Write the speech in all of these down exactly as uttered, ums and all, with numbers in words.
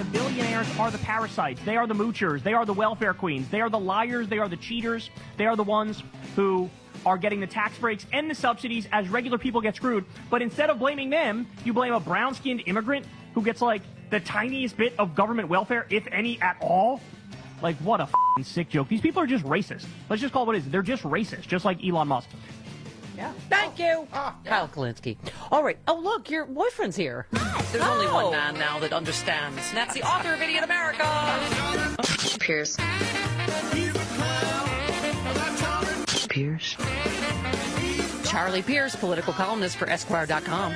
the billionaires are the parasites. They are the moochers. They are the welfare queens. They are the liars. They are the cheaters. They are the ones who are getting the tax breaks and the subsidies as regular people get screwed. But instead of blaming them, you blame a brown-skinned immigrant who gets, like, the tiniest bit of government welfare, if any at all. Like, what a f***ing sick joke. These people are just racist. Let's just call it what it is. They're just racist, just like Elon Musk. Yeah. Thank you. Ah, yeah. Kyle Kalinske. All right. Oh, look, your boyfriend's here. There's Oh. only one man now that understands, and that's the author of Idiot America. Pierce. Pierce. Charlie Pierce, political columnist for Esquire dot com.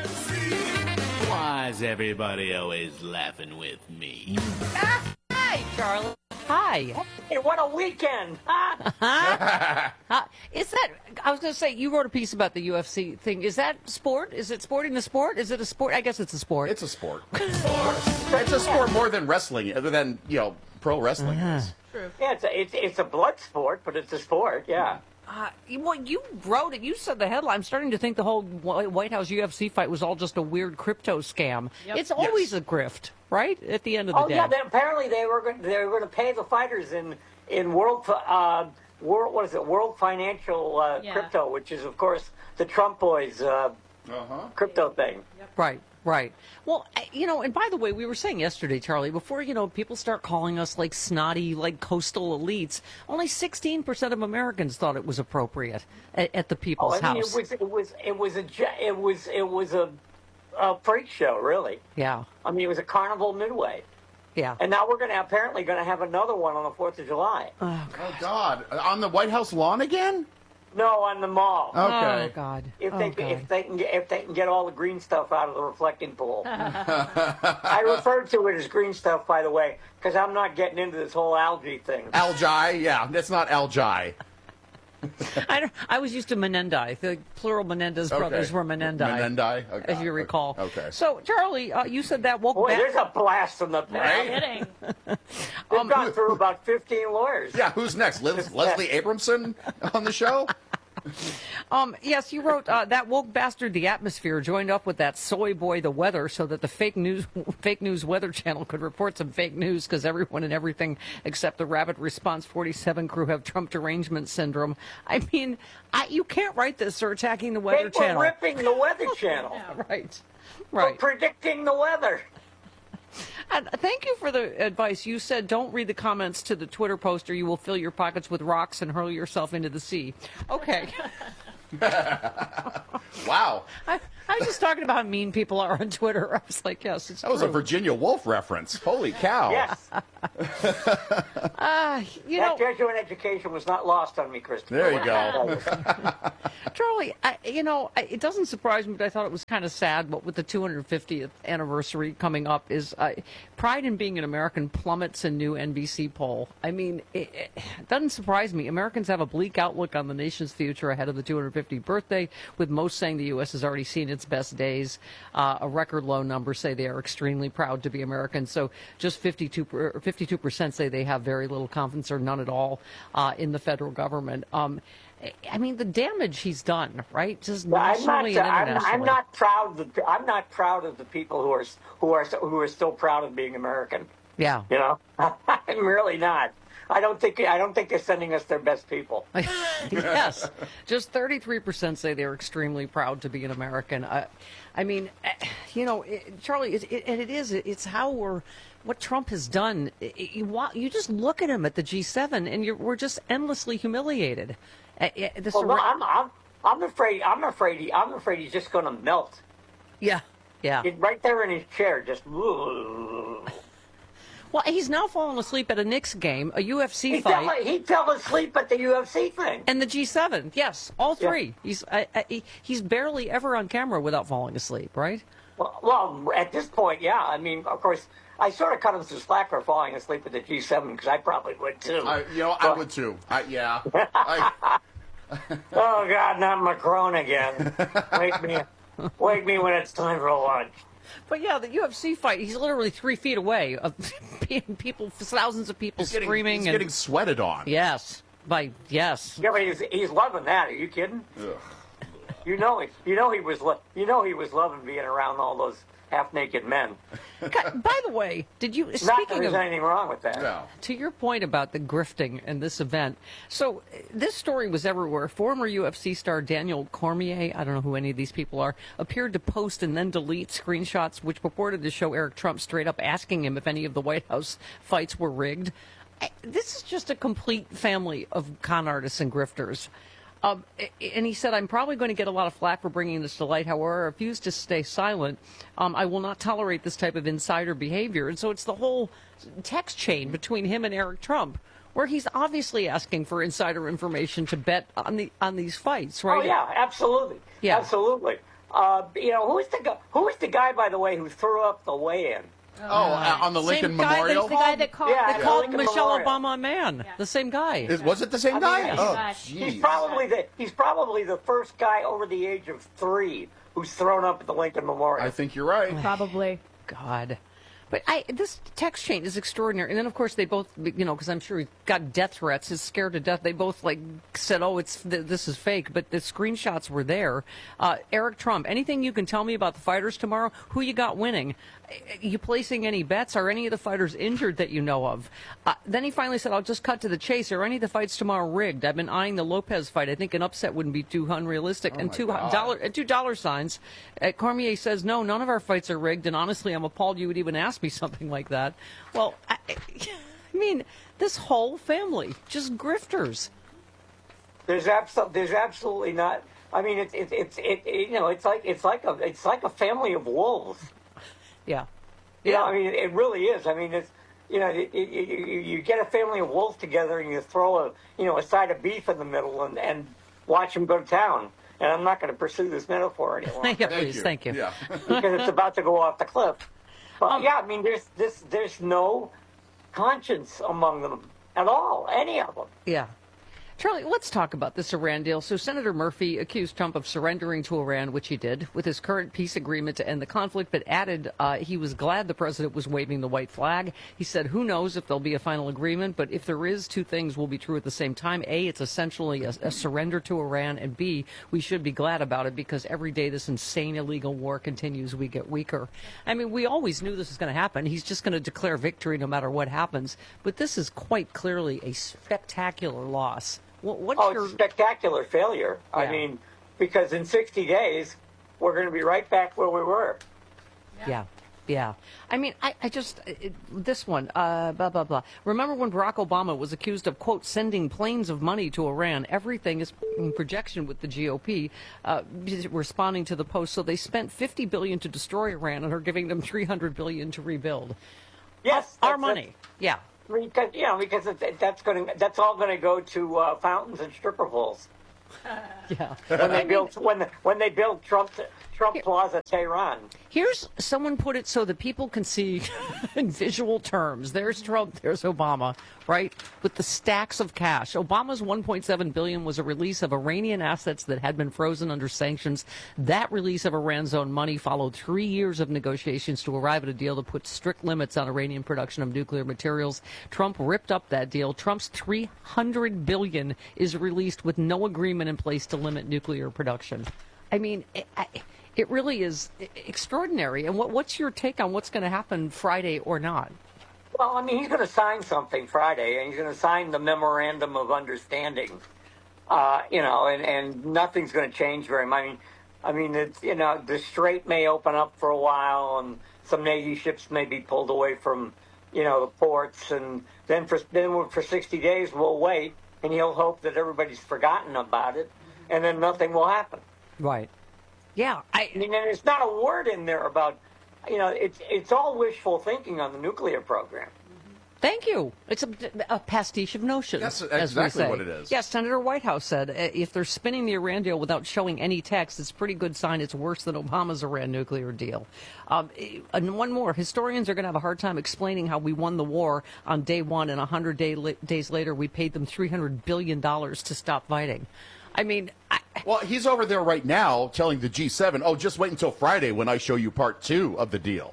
Why is everybody always laughing with me? Hi, Charlie. Hi. Hey, what a weekend! Huh? Uh, is that, I was going to say, you wrote a piece about the U F C thing. Is that sport? Is it sporting the sport? Is it a sport? I guess it's a sport. It's a sport. It's a sport more than wrestling, other than, you know, pro wrestling Uh-huh. is. Yeah, it's a, it's it's a blood sport, but it's a sport. Yeah. Uh, you- well, you wrote it. You said the headline. I'm starting to think the whole Wh- White House U F C fight was all just a weird crypto scam. It's always a grift, right? At the end of the Oh day. yeah. Then apparently they were going they were going to pay the fighters in in world uh, world what is it World Financial uh, Yeah. Crypto, which is of course the Trump boys uh, Uh-huh. crypto thing. Right, right. Well, I- you know, and by the way, we were saying yesterday, Charlie, before, you know, people start calling us like snotty, like coastal elites, only sixteen percent of Americans thought it was appropriate at, at the Oh, People's I mean, House. it was it was it was a ja- it was it was a, a freak show, really. Yeah, I mean, it was a carnival midway, yeah. and now we're going to apparently going to have another one on the Fourth of July. Oh, God. On the White House lawn again? No, on the mall. Okay. Oh, God. If oh, they God. if they can get if they can get all the green stuff out of the reflecting pool. I referred to it as green stuff, by the way, because I'm not getting into this whole algae thing. Algi, yeah, that's not algi. I, don't- I was used to Menendai. The plural Menendez brothers were Menendai. Menendai? Okay. As you recall. Okay. So, Charlie, uh, you said that woke Boy, back. there's a blast from the past. Right? Kidding. They've gone through about fifteen lawyers. Yeah, who's next? Les- Leslie Abramson on the show? Um, yes, you wrote uh, that woke bastard, the atmosphere, joined up with that soy boy, the weather, so that the fake news, fake news weather channel could report some fake news because everyone and everything except the Rapid Response forty-seven crew have Trump derangement syndrome. I mean, I, you can't write this or attacking the They Weather were Channel. ripping the Weather Channel Right, for right. predicting the weather. And thank you for the advice. You said don't read the comments to the Twitter post or you will fill your pockets with rocks and hurl yourself into the sea. Okay. Wow. I, I was just talking about how mean people are on Twitter. I was like, yes, it's That was a true. Virginia Woolf reference. Holy cow. Yes, Uh, you that know, Jesuit education was not lost on me, Christopher. There you go. Charlie, I, you know, I, it doesn't surprise me, but I thought it was kind of sad. But with the two hundred fiftieth anniversary coming up, is uh, pride in being an American plummets a new N B C poll. I mean, it, it doesn't surprise me. Americans have a bleak outlook on the nation's future ahead of the two hundred fiftieth birthday, with most saying the U S has already seen its best days. Uh, a record low number say they are extremely proud to be Americans. So just fifty-two percent say they have very little confidence or none at all uh, in the federal government. Um, I mean, the damage he's done, right? Just Well, I'm not. nationally and I'm, internationally. I'm not proud. Of the, I'm not proud of the people who are who are who are still proud of being American. Yeah. You know, I'm really not. I don't think. I don't think they're sending us their best people. Yes. Just thirty-three percent say they're extremely proud to be an American. I, I mean, eh, you know, it, Charlie, it, it, and it is. It's how we're. What Trump has done. It, you, wa- you just look at him at the G seven, and you're, we're just endlessly humiliated. Uh, uh, the Well, no, surra- I'm. I'm. I'm afraid. I'm afraid. He, I'm afraid he's just going to melt. yeah. Yeah. He's right there in his chair, just. Well, he's now fallen asleep at a Knicks game, a U F C He fight. fell, he fell asleep at the U F C thing. And the G seven, yes, all Yeah. three. He's I, I, he- he's barely ever on camera without falling asleep, right? Well, well, at this point, yeah. I mean, of course, I sort of cut him some slack for falling asleep at the G seven because I probably would too. I, you know, I would too. I, yeah. I, Oh God, not Macron again! Wake me, wake me when it's time for lunch. But yeah, the U F C fight, he's literally three feet away of people, thousands of people he's getting, screaming. he's and, getting sweated on. yes, by yes. Yeah, but he's he's loving that. Are you kidding? You know it. You know he was. Lo- you know he was loving being around all those half-naked men. God, by the way, did you, Not that speaking there's of, anything wrong with that. No. to your point about the grifting in this event, so uh, this story was everywhere. Former U F C star Daniel Cormier, I don't know who any of these people are, appeared to post and then delete screenshots which purported to show Eric Trump straight up asking him if any of the White House fights were rigged. I, this is just a complete family of con artists and grifters. Um, and he said, I'm probably going to get a lot of flack for bringing this to light. However, I refuse to stay silent. Um, I will not tolerate this type of insider behavior. And so it's the whole text chain between him and Eric Trump, where he's obviously asking for insider information to bet on the on these fights, right? Oh yeah, absolutely, Yeah. absolutely. Uh, you know, who is the guy? Who is the guy, by the way, who threw up the weigh-in? Oh, uh, on the Lincoln Same guy Memorial? that The guy that called. Yeah, They Yeah. called Lincoln Michelle Memorial. Obama a man. The same guy. Is, was it the same I guy? mean, oh, he's- He's jeez. probably the he's probably the first guy over the age of three who's thrown up at the Lincoln Memorial. I think you're right. Probably. God. But I, this text chain is extraordinary. And then, of course, they both, you know, because I'm sure he got death threats, is scared to death. They both, like, said, oh, it's th- this is fake. But the screenshots were there. Uh, Eric Trump, anything you can tell me about the fighters tomorrow? Who you got winning? You placing any bets? Are any of the fighters injured that you know of? Uh, then he finally said, I'll just cut to the chase. Are any of the fights tomorrow rigged? I've been eyeing the Lopez fight. I think an upset wouldn't be too unrealistic. Oh and my two God. dollar, uh, two dollar signs. Uh, Cormier says, no, none of our fights are rigged. And honestly, I'm appalled you would even ask me something like that. Well, I, I mean, this whole family, just grifters. There's abso- There's absolutely not. I mean, it's it's it's it, it, you know it's like it's like a it's like a family of wolves. Yeah. You know, I mean, it really is. I mean, it's you know, it, it, you, you get a family of wolves together and you throw a you know a side of beef in the middle and, and watch them go to town. And I'm not going to pursue this metaphor any longer yeah, please, you. thank you. Yeah. because it's about to go off the cliff. But Um, yeah, I mean, there's this there's no conscience among them at all, any of them. Yeah. Charlie, let's talk about this Iran deal. So Senator Murphy accused Trump of surrendering to Iran, which he did, with his current peace agreement to end the conflict, but added uh, he was glad the president was waving the white flag. He said, who knows if there'll be a final agreement, but if there is, two things will be true at the same time. A, it's essentially a, a surrender to Iran, and B, we should be glad about it because every day this insane illegal war continues, we get weaker. I mean, we always knew this was going to happen. He's just going to declare victory no matter what happens, but this is quite clearly a spectacular loss. What, what's Oh, your... it's a spectacular failure. I Yeah. mean, because in sixty days, we're going to be right back where we were. Yeah, yeah. I mean, I, I just, it, this one, uh, blah, blah, blah. Remember when Barack Obama was accused of, quote, sending planes of money to Iran? Everything is in projection with the G O P uh, responding to the Post. So they spent fifty billion dollars to destroy Iran and are giving them three hundred billion dollars to rebuild. Yes, Our that's- money. Yeah. Because you know, because it, that's going to that's all going to go to uh, fountains and stripper poles Yeah. when they build when the, when they build Trump Trump Plaza Tehran. Here's someone put it so that people can see in visual terms. There's Trump, there's Obama, right? With the stacks of cash. Obama's one point seven billion dollars was a release of Iranian assets that had been frozen under sanctions. That release of Iran's own money followed three years of negotiations to arrive at a deal that put strict limits on Iranian production of nuclear materials. Trump ripped up that deal. Trump's three hundred billion dollars is released with no agreement in place to limit nuclear production. I mean, it, I, it really is extraordinary. And what, what's your take on what's going to happen Friday or not? Well, I mean, he's going to sign something Friday, and he's going to sign the memorandum of understanding. Uh, you know, and, and nothing's going to change very much. I mean, I mean, it's, you know, the Strait may open up for a while, and some Navy ships may be pulled away from, you know, the ports, and then for then for sixty days we'll wait, and he'll hope that everybody's forgotten about it, and then nothing will happen. Right. Yeah. I, I mean, and there's not a word in there about, you know, it's it's all wishful thinking on the nuclear program. Thank you. It's a, a pastiche of notions. That's as we exactly say. what it is. Yes, Senator Whitehouse said uh, if they're spinning the Iran deal without showing any text, it's a pretty good sign it's worse than Obama's Iran nuclear deal. Um, and one more. Historians are going to have a hard time explaining how we won the war on day one and one hundred day, days later we paid them three hundred billion dollars to stop fighting. I mean... I, Well, he's over there right now telling the G seven, oh, just wait until Friday when I show you part two of the deal.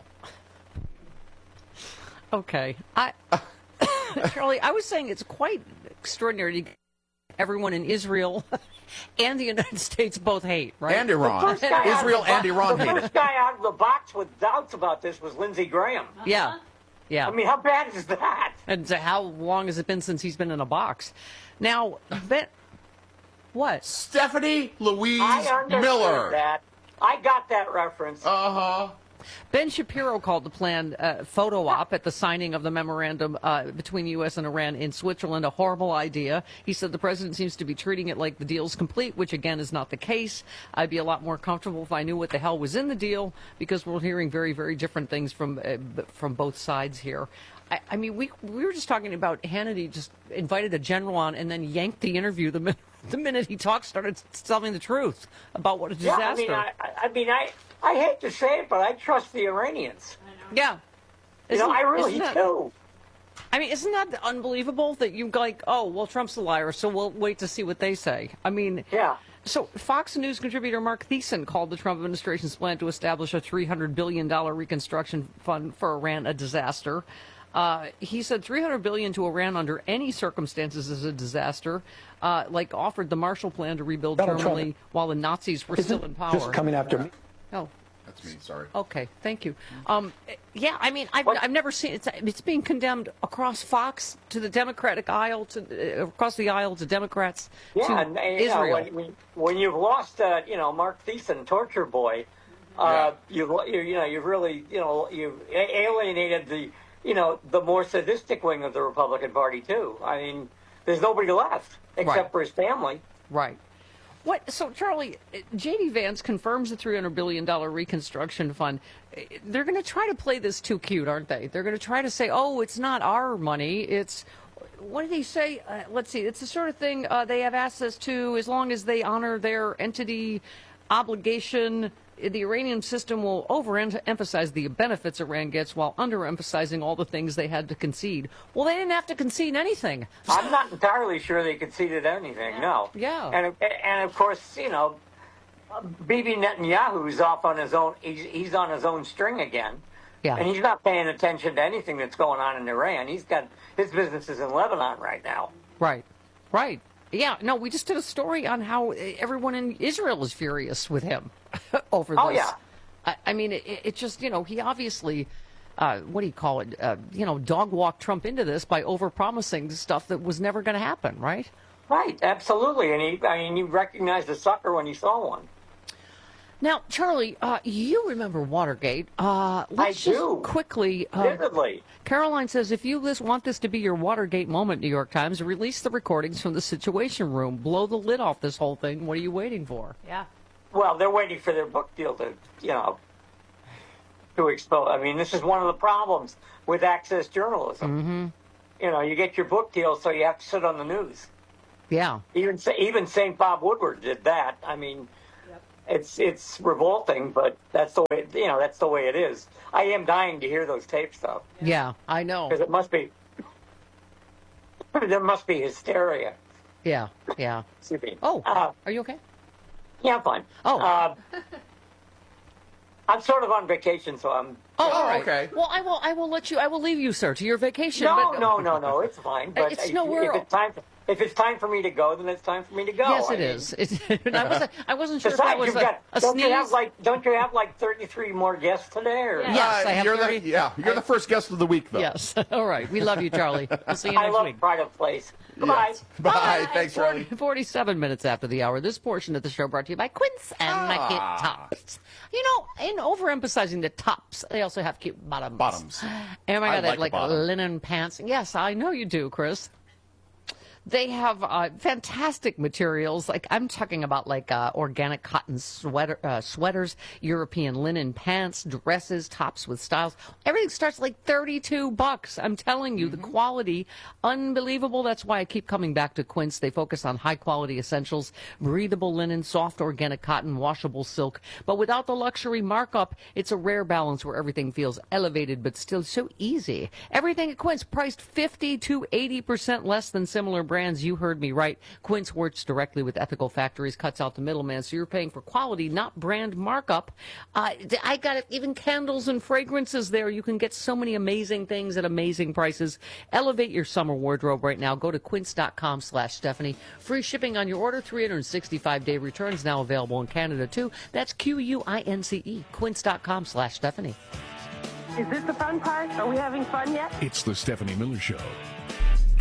Okay. I, Charlie, I was saying it's quite extraordinary to get everyone in Israel and the United States both hate, right? And Iran. First guy out of Israel the and bo- Iran The hate first it. guy out of the box with doubts about this was Lindsey Graham. Yeah. Yeah. I mean, how bad is that? And so how long has it been since he's been in a box? Now, Ben, what? Stephanie Louise I understood Miller. that. I got that reference. Uh-huh. Ben Shapiro called the planned uh, photo op at the signing of the memorandum uh, between U S and Iran in Switzerland a horrible idea. He said the president seems to be treating it like the deal's complete, which again is not the case. I'd be a lot more comfortable if I knew what the hell was in the deal, because we're hearing very, very different things from uh, b- from both sides here. I, I mean, we we were just talking about Hannity just invited a general on and then yanked the interview the minute the minute he talked, started telling the truth about what a yeah, disaster. I mean, I, I- I mean, I, I hate to say it, but I trust the Iranians. yeah. You know, Isn't- I really isn't that- do. I mean, isn't that unbelievable that you like, oh, well, Trump's a liar, so we'll wait to see what they say. I mean, Yeah. so Fox News contributor Mark Thiessen called the Trump administration's plan to establish a three hundred billion dollars reconstruction fund for Iran a disaster. Uh, he said three hundred billion dollars to Iran under any circumstances is a disaster, uh, like offered the Marshall Plan to rebuild Donald Germany Trump while the Nazis were still in power. Just coming after me. Oh, That's me, sorry. okay, thank you. Um, yeah, I mean, I've, What? I've never seen it's it's being condemned across Fox to the Democratic aisle to uh, across the aisle to Democrats Yeah, to and, and, you know, Israel. when, when, when you've lost, uh, you know, Mark Thiessen, torture boy, uh, you've you, you know you've really you know you've a- alienated the you know the more sadistic wing of the Republican Party too. I mean, there's nobody left except Right. for his family. Right. What? So, Charlie, J D. Vance confirms the three hundred billion dollars reconstruction fund. They're going to try to play this too cute, aren't they? They're going to try to say, oh, it's not our money. It's, what did he say? Uh, let's see. It's the sort of thing uh, they have access to as long as they honor their entity obligation. The Iranian system will overemphasize the benefits Iran gets while underemphasizing all the things they had to concede. Well, they didn't have to concede anything. I'm not entirely sure they conceded anything. No. Yeah. And and of course, you know, Bibi Netanyahu's off on his own. He's he's on his own string again. Yeah. And he's not paying attention to anything that's going on in Iran. He's got his businesses in Lebanon right now. Right, right. Yeah, no, we just did a story on how everyone in Israel is furious with him over this. Oh, yeah. I, I mean, it, it just, you know, he obviously, uh, what do you call it, uh, you know, dog walked Trump into this by overpromising stuff that was never going to happen, right? Right, absolutely. And he, I mean, you recognized a sucker when you saw one. Now, Charlie, uh, you remember Watergate. Uh, let's I just do. quickly. Uh, Vividly. Caroline says, if you this, want this to be your Watergate moment, New York Times, release the recordings from the Situation Room. Blow the lid off this whole thing. What are you waiting for? Yeah. Well, they're waiting for their book deal to, you know, to expose. I mean, this is one of the problems with access journalism. Mm-hmm. You know, you get your book deal, so you have to sit on the news. Yeah. Even even Saint Bob Woodward did that. I mean, it's it's revolting, but that's the way you know that's the way it is. I am dying to hear those tapes, though, Yeah, I know. because it must be there must be hysteria. Yeah, yeah. Excuse me. Oh, Uh, are you okay? yeah, I'm fine. Oh. Uh, I'm sort of on vacation, so I'm. Oh, all right. okay. Well, I will. I will let you. I will leave you, sir, to your vacation. No, but, no, no, no. It's fine. But It's if, no, we're- if it's time, for, if it's time for me to go, then it's time for me to go. Yes, I it mean, is. It, and I wasn't. I wasn't sure if that Besides, was you've a, got a don't sneeze. you have like don't you have like thirty-three more guests today? Or? Yeah. Yes, Uh, I have you're thirty. the, yeah, you're the first guest of the week, though. Yes. All right. We love you, Charlie. We'll see you I next love week. Pride of Place. Goodbye. Yes. Bye. Thanks, forty, Charlie. forty-seven minutes after the hour. This portion of the show brought to you by Quince and Ah. Kit Tops. You know, in overemphasizing the tops, they also have cute bottoms. Bottoms. Oh my I God, they have like like a bottom. linen pants. Yes, I know you do, Chris. They have uh, fantastic materials. Like I'm talking about, like uh, organic cotton sweater, uh, sweaters, European linen pants, dresses, tops with styles. Everything starts like thirty-two bucks. I'm telling you, Mm-hmm. the quality, unbelievable. That's why I keep coming back to Quince. They focus on high quality essentials, breathable linen, soft organic cotton, washable silk, but without the luxury markup. It's a rare balance where everything feels elevated but still so easy. Everything at Quince priced fifty to eighty percent less than similar brands. brands. You heard me right. Quince works directly with ethical factories, cuts out the middleman, so you're paying for quality, not brand markup. Uh, I got it, even candles and fragrances there. You can get so many amazing things at amazing prices. Elevate your summer wardrobe right now. Go to quince.com slash Stephanie. Free shipping on your order. three hundred sixty-five day returns now available in Canada, too. That's Q U I N C E. Quince.com slash Stephanie. Is this the fun part? Are we having fun yet? It's the Stephanie Miller Show.